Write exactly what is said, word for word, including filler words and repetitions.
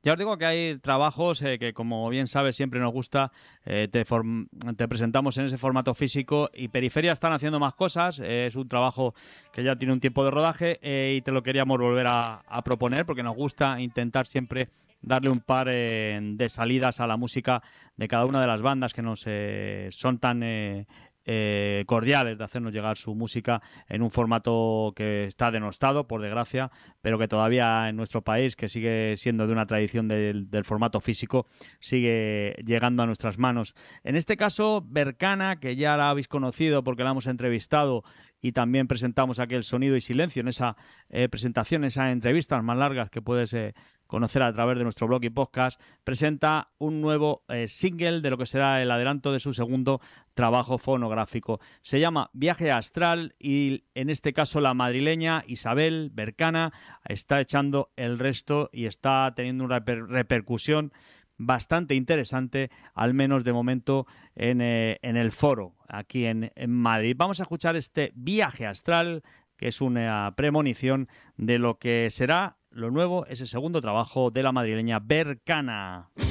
Ya os digo que hay trabajos eh, que, como bien sabes, siempre nos gusta, eh, te, form- te presentamos en ese formato físico, y Periferia están haciendo más cosas. Eh, es un trabajo que ya tiene un tiempo de rodaje, eh, y te lo queríamos volver a, a proponer porque nos gusta intentar siempre darle un par eh, de salidas a la música de cada una de las bandas que nos eh, son tan eh, eh, cordiales de hacernos llegar su música en un formato que está denostado, por desgracia, pero que todavía en nuestro país, que sigue siendo de una tradición del, del formato físico, sigue llegando a nuestras manos. En este caso, Berkana, que ya la habéis conocido porque la hemos entrevistado y también presentamos aquí el Sonido y Silencio en esa eh, presentación, esas entrevistas más largas que puedes eh, conocer a través de nuestro blog y podcast, presenta un nuevo eh, single de lo que será el adelanto de su segundo trabajo fonográfico. Se llama Viaje Astral y en este caso la madrileña Isabel Berkana está echando el resto y está teniendo una reper- repercusión bastante interesante, al menos de momento en, eh, en el foro aquí en, en Madrid. Vamos a escuchar este Viaje Astral, que es una premonición de lo que será lo nuevo, ese segundo trabajo de la madrileña Berkana.